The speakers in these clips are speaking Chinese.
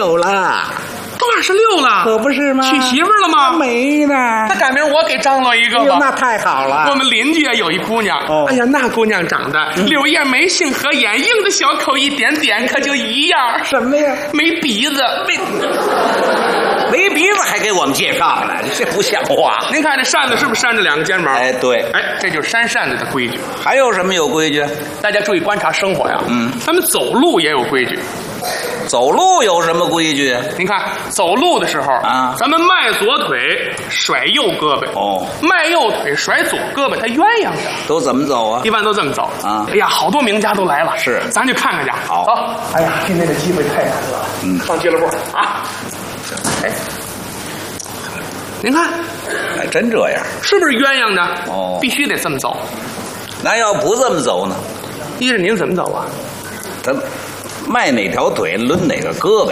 26了。 都26了， 可不是吗？ 娶媳妇了吗？ 没呢。 那赶明我给张罗一个吧。 那太好了。 我们邻居有一姑娘，哎呀，那姑娘长得柳叶眉、杏核眼，硬的小口一点点，可就一样。 什么呀？ 没鼻子， 没鼻子还给我们介绍呢，这不像话。 您看这扇子是不是扇着2个尖毛？ 哎，对， 哎，这就是扇扇子的规矩。 还有什么有规矩？ 大家注意观察生活呀。咱们走路也有规矩。 走路有什么规矩？ 您看，走路的时候啊，咱们迈左腿甩右胳膊，迈右腿甩左胳膊，它鸳鸯着。 都怎么走啊？ 一般都这么走啊。 哎呀，好多名家都来了， 是， 咱去看看去。 好。 哎呀，今天的机会太难得了。上俱乐部啊。哎，您看， 还真这样， 是不是鸳鸯的？必须得这么走。 那要不这么走呢？ 依着您怎么走啊？ 咱迈哪条腿抡哪个胳膊，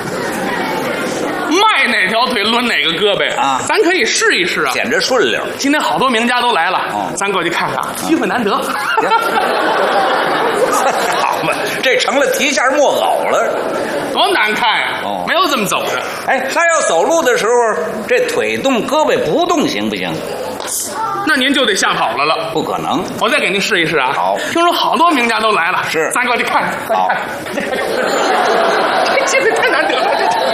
迈哪条腿抡哪个胳膊啊？咱可以试一试啊， 显着顺溜。 今天好多名家都来了，咱过去看看，机会难得。 好嘛，这成了提线木偶了， 多难看呀！没有这么走的。 哎，那要走路的时候，这腿动胳膊不动行不行？ 那您就得吓跑了。 不可能， 我再给您试一试啊。 好， 听说好多名家都来了， 是， 咱过去看看。 好， 这机会太难得了。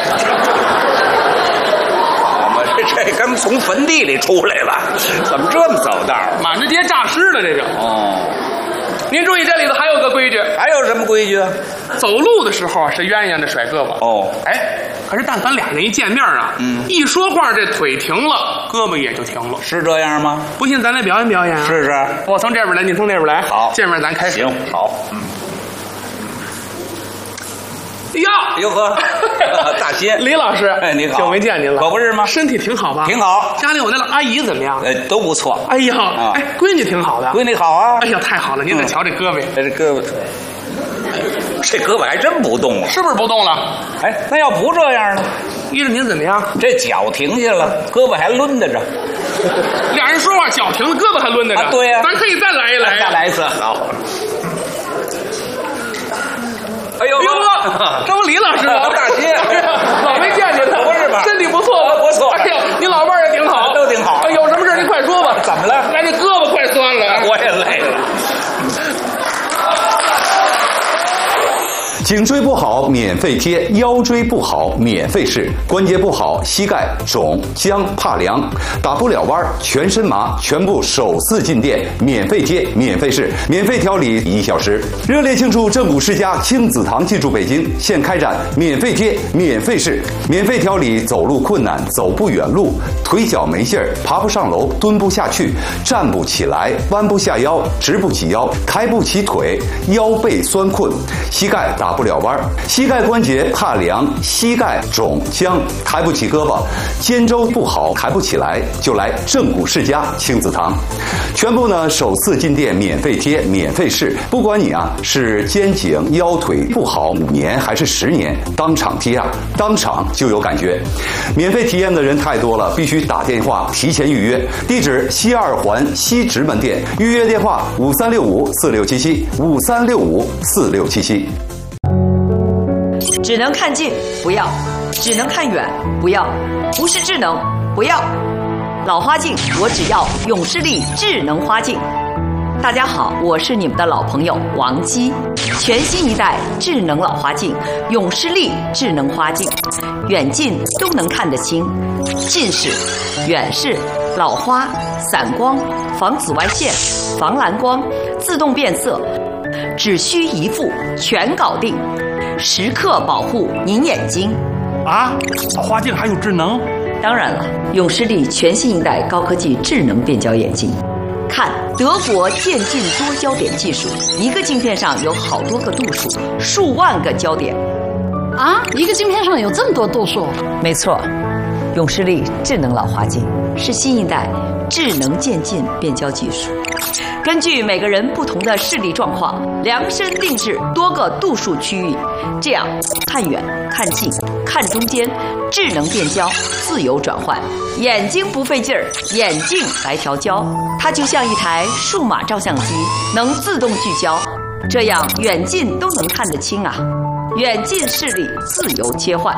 好嘛，这跟从坟地里出来了，怎么这么走道？ 满大街诈尸的这个。您注意，这里头还有个规矩。 还有什么规矩？ 走路的时候啊，是鸳鸯的甩胳膊。哎，可是但凡俩人一见面啊，一说话，这腿停了，胳膊也就停了。 是这样吗？ 不信咱来表演表演啊。 试试。 我从这边来，您从那边来。 好， 见面咱开始。 行，好。哟呵，大仙李老师， 哎，你好， 久没见您了， 可不是吗？ 身体挺好吧？ 挺好。 家里我那阿姨怎么样？ 都不错。 哎呀，哎，闺女挺好的。 闺女好啊。 哎呀，太好了！您再瞧这胳膊， 这胳膊，这胳膊还真不动啊， 是不是不动了？ 哎，那要不这样呢？ 依着您怎么样？ 这脚停下了，胳膊还抡得着。 俩人说话，脚停了，胳膊还抡得着。 对呀， 咱可以再来一来。 再来一次，好。哎呦呵，这不李老师吗？ 大姐， 老没见您了， 不是吧？ 身体不错吧？ 不错。 哎呀，您老伴儿也挺好， 都挺好。 有什么事您快说吧。 怎么了？ 那这胳膊快酸了， 我也累了。 颈椎不好免费贴，腰椎不好免费试，关节不好膝盖肿僵怕凉打不了弯全身麻，全部首次进店免费贴免费试免费调理1小时，热烈庆祝正骨世家亲子堂进驻北京，现开展免费贴免费试免费调理走路困难走不远路腿脚没劲儿爬不上楼蹲不下去站不起来弯不下腰直不起腰抬不起腿腰背酸困膝盖打不了弯膝盖关节怕凉膝盖肿僵抬不起胳膊肩周不好抬不起来就来正骨世家亲子堂，全部呢首次进店免费贴免费试，不管你啊是肩颈腰腿不好5年还是10年，当场贴啊当场就有感觉。免费体验的人太多了，必须打电话提前预约，地址西2环西直门店，预约电话5365467753654677。 只能看近不要，只能看远不要，不是智能不要。老花镜我只要永视力智能花镜。大家好，我是你们的老朋友王姬。全新一代智能老花镜永视力智能花镜，远近都能看得清，近视、远视、老花、散光、防紫外线、防蓝光、自动变色，只需一副全搞定，时刻保护您眼睛。 啊，老花镜还有智能？ 当然了，永视力全新一代高科技智能变焦眼镜。看德国渐进多焦点技术，一个镜片上有好多个度数，数万个焦点。 啊，一个镜片上有这么多度数？ 没错，永视力智能老花镜是新一代智能渐进变焦技术，根据每个人不同的视力状况，量身定制多个度数区域，这样看远、看近、看中间，智能变焦，自由转换，眼睛不费劲儿，眼镜来调焦，它就像一台数码照相机，能自动聚焦，这样远近都能看得清啊，远近视力自由切换。